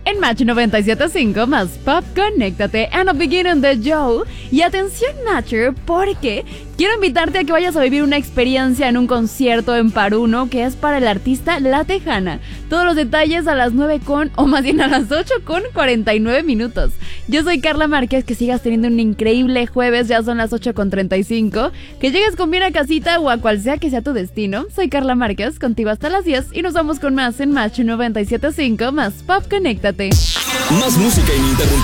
En Match 97.5 más Pop, conéctate and the beginning the show. Y atención, Nacher, porque quiero invitarte a que vayas a vivir una experiencia en un concierto en Paruno que es para el artista La Tejana. Todos los detalles a las 9 o más bien a las 8:49. Yo soy Carla Márquez, que sigas teniendo un increíble jueves, ya son las 8:35. Que llegues con bien a casita o a cual sea que sea tu destino. Soy Carla Márquez, contigo hasta las 10 y nos vamos con más en Match 97.5 más Pop, conéctate. Más música ininterrumpida.